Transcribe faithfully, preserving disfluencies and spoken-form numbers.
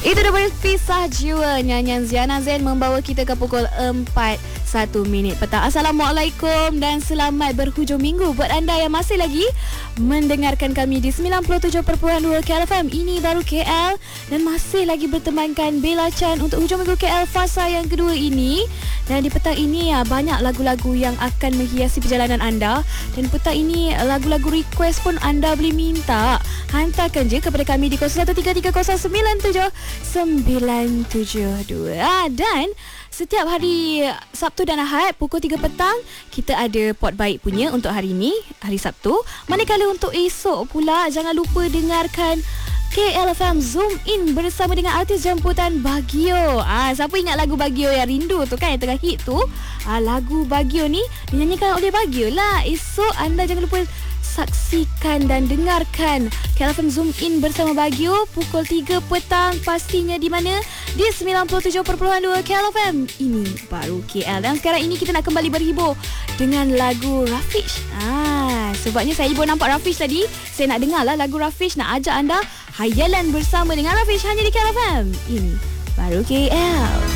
Itu dah berpisah jiwa. Nyanyian Ziana Zain membawa kita ke pukul empat satu minit petang. Assalamualaikum dan selamat berhujung minggu buat anda yang masih lagi mendengarkan kami di sembilan puluh tujuh perpuluhan dua K L F M. Ini baru K L dan masih lagi bertemankan Bella Chan untuk hujung minggu K L fasa yang kedua ini. Dan di petang ini ya, banyak lagu-lagu yang akan menghiasi perjalanan anda. Dan petang ini lagu-lagu request pun anda boleh minta. Hantarkan je kepada kami di kosong satu tiga tiga kosong sembilan tujuh sembilan tujuh dua. Dan setiap hari Sabtu dan Ahad pukul tiga petang kita ada pot baik punya untuk hari ini, hari Sabtu. Manakala untuk esok pula jangan lupa dengarkan K L F M Zoom In bersama dengan artis jemputan Baguio. Ah, siapa ingat lagu Baguio yang rindu tu kan, yang tengah hit tu? Ah, lagu Baguio ni dinyanyikan oleh Baguio lah. Esok anda jangan lupa saksikan dan dengarkan K L F M Zoom In bersama Baguio pukul tiga petang, pastinya di mana? Di sembilan puluh tujuh perpuluhan dua K L F M. Ini baru K L. Dan sekarang ini kita nak kembali berhibur dengan lagu Rafish. Ah, sebabnya saya ibu nampak Rafish tadi, saya nak dengar lah lagu Rafish, nak ajak anda hayalan bersama dengan Rafish hanya di K L F M. Ini baru K L.